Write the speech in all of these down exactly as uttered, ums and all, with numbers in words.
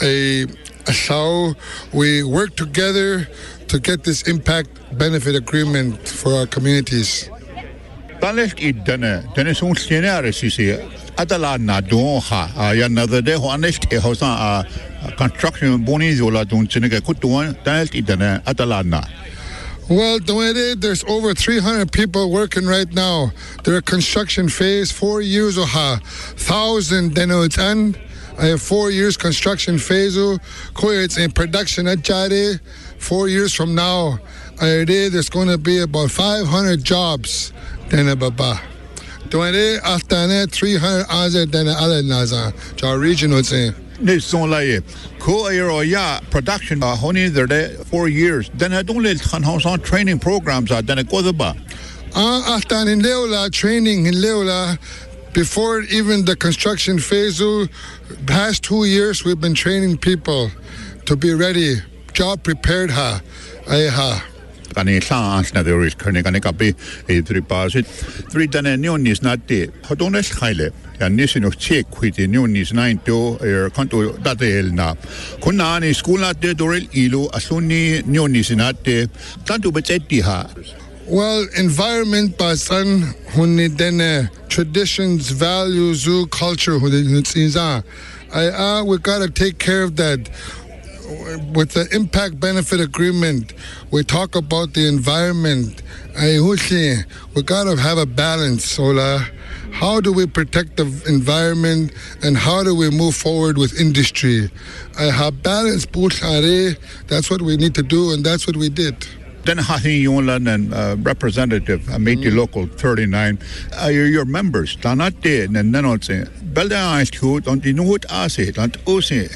a, how we work together to get this impact benefit agreement for our communities. Talent idana denesun scenario sisi atala na don ha ya another day honest e hosa construction boni zola don chinega kutuan talent idana atala na. Well, there's over three hundred people working right now. They're construction phase, four years or ha, thousand denotan. I have four years construction phase. It's in production at Jade. Four years from now, there's going to be about five hundred jobs. Dena baba. Doane aftane three hundred azer dena ala naza. Our region would say. Ne son laye. Ko aero ya production uh, honey there four years. Then I don't let han training programs are then go the ba. Ah aftan in Leola training in Leola. Before even the construction phase, past two years we've been training people to be ready. Job prepared ha. Ay ha. Kani sa ans na there is kani kani kapi e three pasit three dane new nis not de hodones khile ya nisi no check with the new nis nine to er kanto datel na kunna ni school na de dorel ilo asuni new nis not de tanto bechetti ha. Well, environment pasan hunni dene traditions, values, zoo, culture hunni I ah we gotta take care of that. With the impact benefit agreement, we talk about the environment. We gotta have a balance, Ola. How do we protect the environment and how do we move forward with industry? I have balance, that's what we need to do, and that's what we did. Then Hahi Yonlan and uh, Representative uh, Métis mm. Local thirty-nine, uh, your, your members, Tanate and Nanote, Belda Institute, on the Note Ase, and Ose.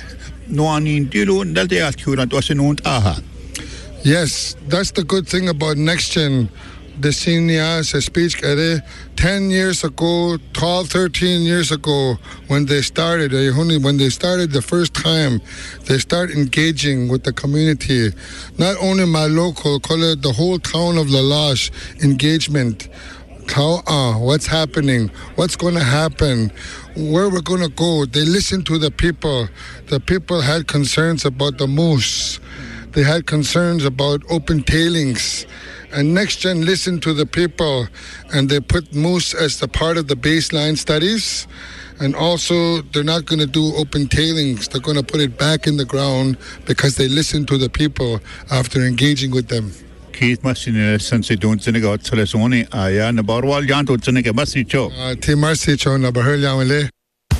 Yes, that's the good thing about Next Gen. The senior speech ten years ago, twelve, thirteen years ago, when they started, when they started the first time, they start engaging with the community. Not only my local, call it the whole town of La Loche engagement. How, uh, what's happening? What's going to happen? Where we're going to go? They listened to the people. The people had concerns about the moose. They had concerns about open tailings. And Next Gen listened to the people, and they put moose as the part of the baseline studies. And also, they're not going to do open tailings. They're going to put it back in the ground because they listened to the people after engaging with them. Keith Massine since don't Senegal Telesoni, Aya Nabarwal Yanto Seneca Massicho. T Marsicho Nabarhel.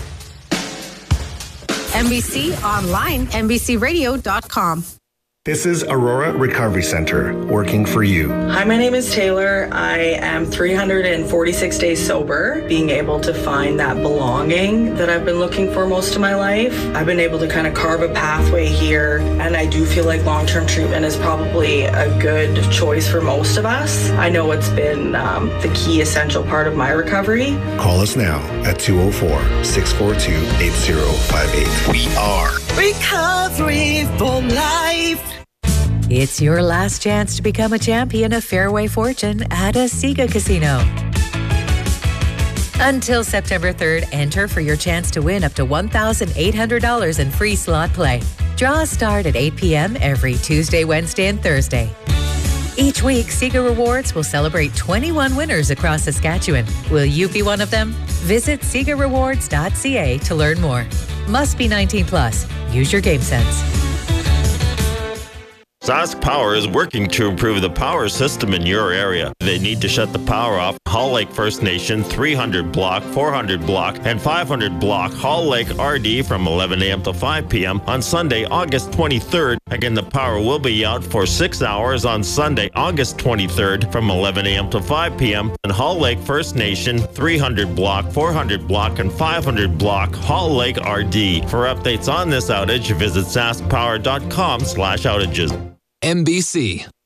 N B C online, N B C radio dot com. This is Aurora Recovery Center, working for you. Hi, my name is Taylor. I am three hundred forty-six days sober, being able to find that belonging that I've been looking for most of my life. I've been able to kind of carve a pathway here, and I do feel like long-term treatment is probably a good choice for most of us. I know it's been um, the key essential part of my recovery. Call us now at two oh four, six four two, eight oh five eight. We are Recovery for Life. It's your last chance to become a champion of Fairway Fortune at a Sega Casino. Until September third, enter for your chance to win up to one thousand eight hundred dollars in free slot play. Draws start at eight p.m. every Tuesday, Wednesday, and Thursday. Each week, Sega Rewards will celebrate twenty-one winners across Saskatchewan. Will you be one of them? Visit sega rewards dot c a to learn more. Must be nineteen plus. Use your game sense. Sask Power is working to improve the power system in your area. They need to shut the power off Hall Lake First Nation three hundred block, four hundred block, and five hundred block Hall Lake R D from eleven a.m. to five p.m. on Sunday, August twenty-third. Again, the power will be out for six hours on Sunday, August twenty-third from eleven a.m. to five p.m. on Hall Lake First Nation three hundred block, four hundred block, and five hundred block Hall Lake R D. For updates on this outage, visit sask power dot com slash outages. N B C